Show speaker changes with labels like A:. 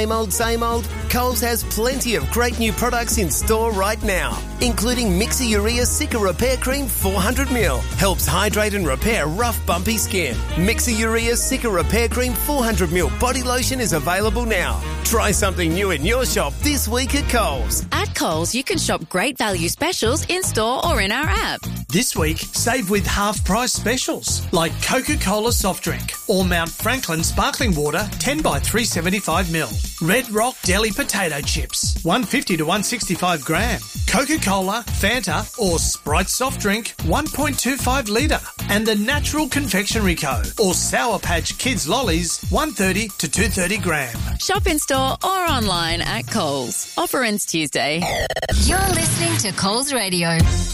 A: Same old? Coles has plenty of great new products in store right now, including Mixer Urea Cica Repair Cream 400ml. Helps hydrate and repair rough, bumpy skin. Mixer Urea Cica Repair Cream 400ml body lotion is available now. Try something new in your shop this week at Coles.
B: At Coles, you can shop great value specials in-store or in our app.
C: This week, save with half-price specials like Coca-Cola soft drink or Mount Franklin sparkling water 10 by 375ml. Red Rock Deli potato chips 150 to 165 gram. Coca-Cola, Fanta or Sprite soft drink 1.25 litre. And the Natural Confectionery Co. or Sour Patch Kids lollies 130 to 230 gram.
B: Shop in-store or online at Coles. Offer ends Tuesday.
D: You're listening to Coles Radio.